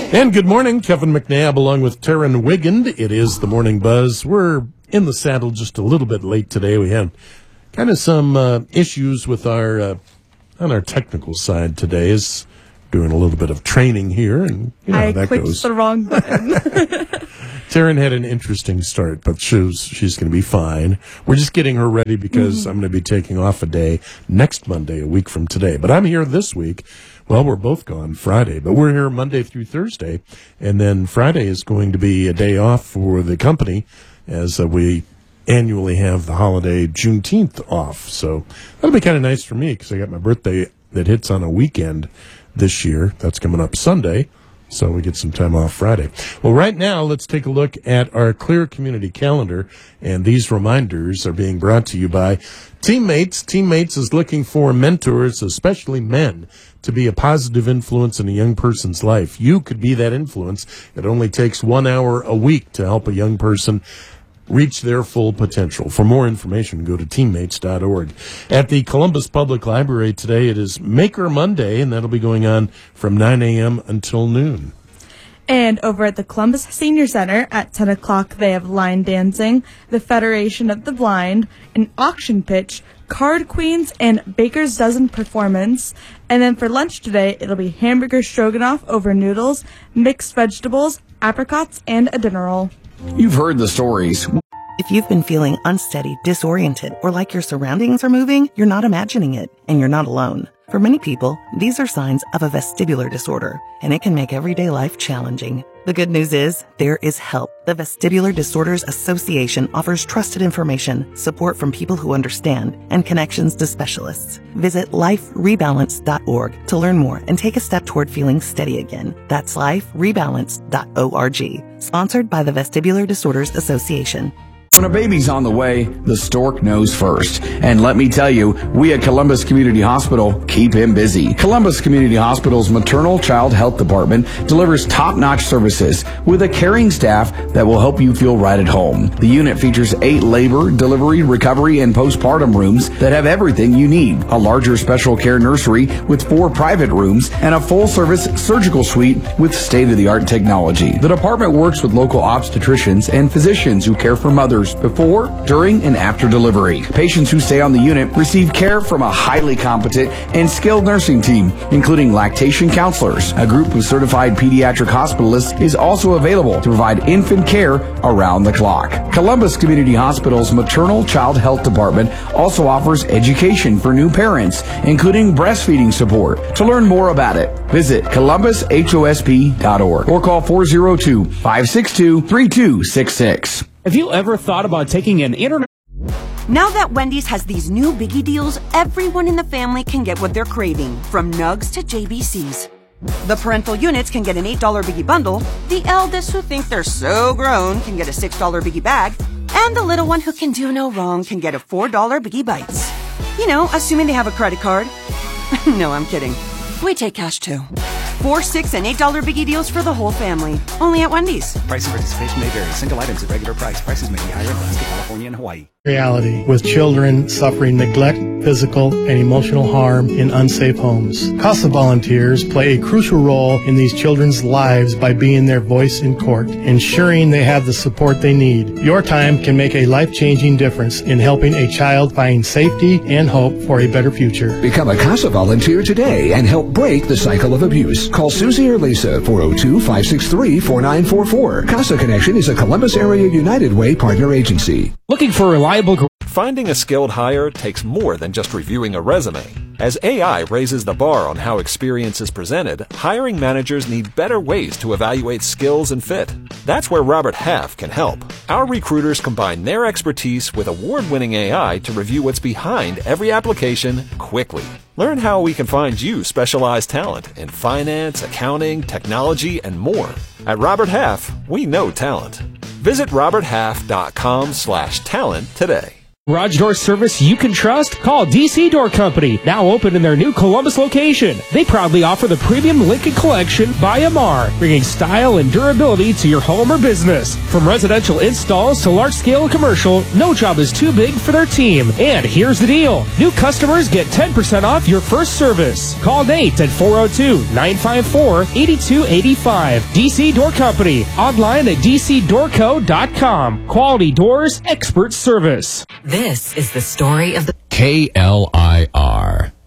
And good morning, Kevin McNabb along with Taryn Wigand. It is the Morning Buzz. We're in the saddle just a little bit late today. We had kind of some issues with on our technical side today. Is doing a little bit of training here, and you know how that goes. I clicked the wrong button. Taryn had an interesting start, but she's going to be fine. We're just getting her ready because I'm going to be taking off a day next Monday, a week from today. But I'm here this week. Well, we're both gone Friday, but we're here Monday through Thursday, and then Friday is going to be a day off for the company as we annually have the holiday Juneteenth off. So that'll be kind of nice for me because I got my birthday that hits on a weekend this year. That's coming up Sunday. So we get some time off Friday. Well, right now, let's take a look at our Clear Community Calendar. And these reminders are being brought to you by Teammates. Teammates is looking for mentors, especially men, to be a positive influence in a young person's life. You could be that influence. It only takes 1 hour a week to help a young person reach their full potential. For more information, go to teammates.org. At the Columbus Public Library today, it is Maker Monday, and that'll be going on from 9 a.m. until noon. And over at the Columbus Senior Center at 10 o'clock, they have line dancing, the Federation of the Blind, an auction pitch, Card Queens, and Baker's Dozen performance. And then for lunch today, it'll be hamburger stroganoff over noodles, mixed vegetables, apricots, and a dinner roll. You've heard the stories. If you've been feeling unsteady, disoriented, or like your surroundings are moving, you're not imagining it, and you're not alone. For many people, these are signs of a vestibular disorder, and it can make everyday life challenging. The good news is, there is help. The Vestibular Disorders Association offers trusted information, support from people who understand, and connections to specialists. Visit liferebalance.org to learn more and take a step toward feeling steady again. That's liferebalance.org. Sponsored by the Vestibular Disorders Association. When a baby's on the way, the stork knows first. And let me tell you, we at Columbus Community Hospital keep him busy. Columbus Community Hospital's Maternal Child Health Department delivers top-notch services with a caring staff that will help you feel right at home. The unit features 8 labor, delivery, recovery, and postpartum rooms that have everything you need. A larger special care nursery with 4 private rooms and a full-service surgical suite with state-of-the-art technology. The department works with local obstetricians and physicians who care for mothers before, during, and after delivery. Patients who stay on the unit receive care from a highly competent and skilled nursing team, including lactation counselors. A group of certified pediatric hospitalists is also available to provide infant care around the clock. Columbus Community Hospital's Maternal Child Health Department also offers education for new parents, including breastfeeding support. To learn more about it, visit columbusHOSP.org or call 402-562-3266. Have you ever thought about taking an internet? Now that Wendy's has these new biggie deals, everyone in the family can get what they're craving, from nugs to JBCs. The parental units can get an $8 biggie bundle, the eldest who think they're so grown can get a $6 biggie bag, and the little one who can do no wrong can get a $4 biggie bites. You know, assuming they have a credit card. No, I'm kidding. We take cash too. 4, 6, and $8 biggie deals for the whole family. Only at Wendy's. Price and participation may vary. Single items at regular price. Prices may be higher in Alaska, California, and Hawaii. Reality with children suffering neglect, physical, and emotional harm in unsafe homes. CASA volunteers play a crucial role in these children's lives by being their voice in court, ensuring they have the support they need. Your time can make a life-changing difference in helping a child find safety and hope for a better future. Become a CASA volunteer today and help break the cycle of abuse. Call Susie or Lisa, 402-563-4944. CASA Connection is a Columbus Area United Way partner agency. Looking for reliable... Finding a skilled hire takes more than just reviewing a resume. As AI raises the bar on how experience is presented, hiring managers need better ways to evaluate skills and fit. That's where Robert Half can help. Our recruiters combine their expertise with award-winning AI to review what's behind every application quickly. Learn how we can find you specialized talent in finance, accounting, technology, and more. At Robert Half, we know talent. Visit roberthalf.com/talent today. Garage door service you can trust? Call DC Door Company, now open in their new Columbus location. They proudly offer the premium Lincoln Collection by Amar, bringing style and durability to your home or business. From residential installs to large-scale commercial, no job is too big for their team. And here's the deal. New customers get 10% off your first service. Call Nate at 402-954-8285. DC Door Company. Online at dcdoorco.com. Quality doors, expert service. This is the story of the KLIR.